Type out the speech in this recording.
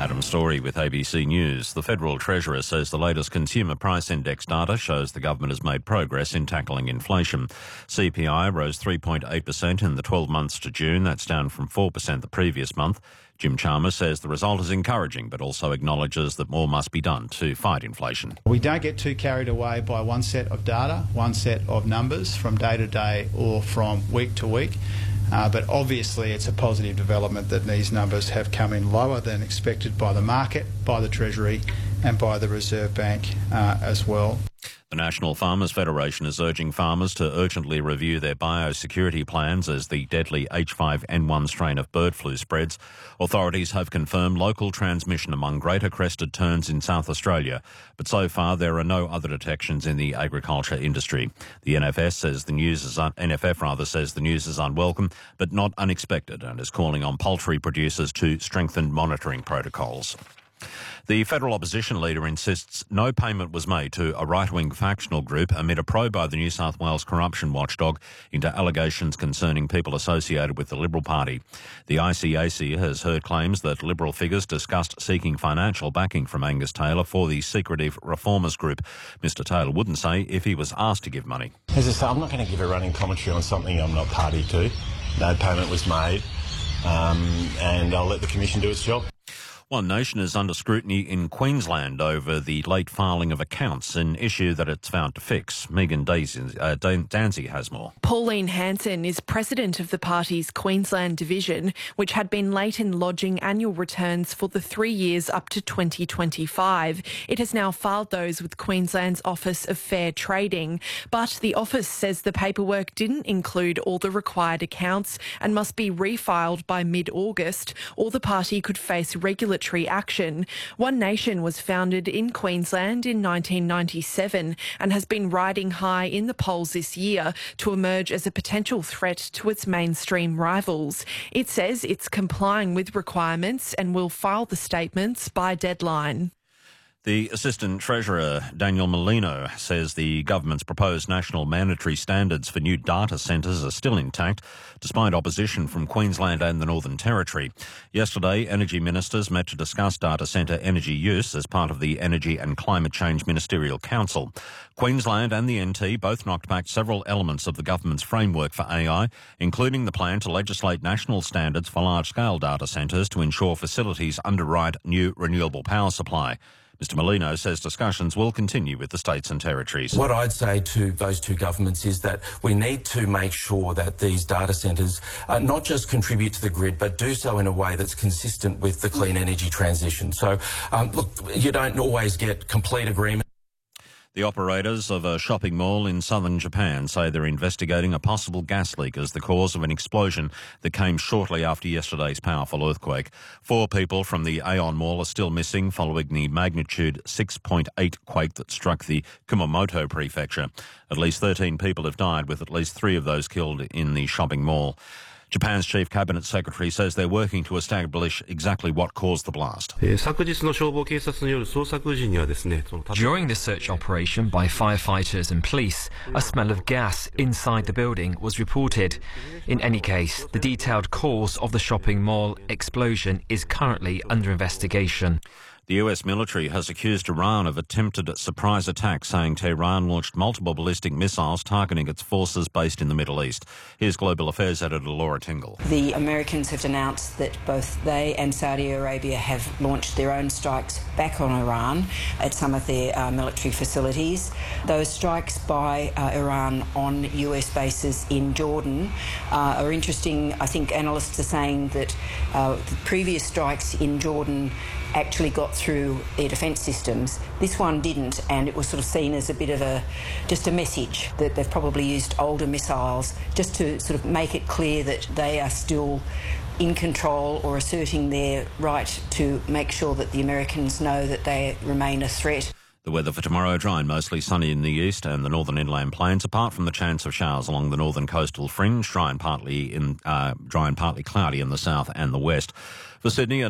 Adam Story with ABC News. The Federal Treasurer says the latest Consumer Price Index data shows the government has made progress in tackling inflation. CPI rose 3.8% in the 12 months to June. That's down from 4% the previous month. Jim Chalmers says the result is encouraging, but also acknowledges that more must be done to fight inflation. We don't get too carried away by one set of data, one set of numbers from day to day or from week to week. But obviously it's a positive development that these numbers have come in lower than expected by the market, by the Treasury and by the Reserve Bank as well. The National Farmers Federation is urging farmers to urgently review their biosecurity plans as the deadly H5N1 strain of bird flu spreads. Authorities have confirmed local transmission among greater crested terns in South Australia, but so far there are no other detections in the agriculture industry. The NFF says the news is unwelcome but not unexpected, and is calling on poultry producers to strengthen monitoring protocols. The federal opposition leader insists no payment was made to a right-wing factional group amid a probe by the New South Wales corruption watchdog into allegations concerning people associated with the Liberal Party. The ICAC has heard claims that Liberal figures discussed seeking financial backing from Angus Taylor for the secretive Reformers group. Mr Taylor wouldn't say if he was asked to give money. As I say, I'm not going to give a running commentary on something I'm not party to. No payment was made, and I'll let the Commission do its job. One Nation is under scrutiny in Queensland over the late filing of accounts, an issue that it's vowed to fix. Megan Danzy has more. Pauline Hanson is president of the party's Queensland division, which had been late in lodging annual returns for the 3 years up to 2025. It has now filed those with Queensland's Office of Fair Trading, but the office says the paperwork didn't include all the required accounts and must be refiled by mid-August, or the party could face regulatory action. One Nation was founded in Queensland in 1997 and has been riding high in the polls this year to emerge as a potential threat to its mainstream rivals. It says it's complying with requirements and will file the statements by deadline. The Assistant Treasurer, Daniel Molino, says the government's proposed national mandatory standards for new data centres are still intact, despite opposition from Queensland and the Northern Territory. Yesterday, energy ministers met to discuss data centre energy use as part of the Energy and Climate Change Ministerial Council. Queensland and the NT both knocked back several elements of the government's framework for AI, including the plan to legislate national standards for large-scale data centres to ensure facilities underwrite new renewable power supply. Mr Molino says discussions will continue with the states and territories. What I'd say to those two governments is that we need to make sure that these data centres not just contribute to the grid, but do so in a way that's consistent with the clean energy transition. So, look, you don't always get complete agreement. The operators of a shopping mall in southern Japan say they're investigating a possible gas leak as the cause of an explosion that came shortly after yesterday's powerful earthquake. 4 people from the Aeon Mall are still missing following the magnitude 6.8 quake that struck the Kumamoto prefecture. At least 13 people have died, with at least 3 of those killed in the shopping mall. Japan's Chief Cabinet Secretary says they're working to establish exactly what caused the blast. During the search operation by firefighters and police, a smell of gas inside the building was reported. In any case, the detailed cause of the shopping mall explosion is currently under investigation. The US military has accused Iran of attempted surprise attack, saying Tehran launched multiple ballistic missiles targeting its forces based in the Middle East. Here's Global Affairs editor Laura Tingle. The Americans have announced that both they and Saudi Arabia have launched their own strikes back on Iran at some of their military facilities. Those strikes by Iran on US bases in Jordan are interesting. I think analysts are saying that the previous strikes in Jordan actually got through their defence systems. This one didn't, and it was sort of seen as a bit of just a message that they've probably used older missiles just to sort of make it clear that they are still in control or asserting their right to make sure that the Americans know that they remain a threat. The weather for tomorrow: dry and mostly sunny in the east and the northern inland plains, apart from the chance of showers along the northern coastal fringe. Dry and partly cloudy in the south and the west. For Sydney,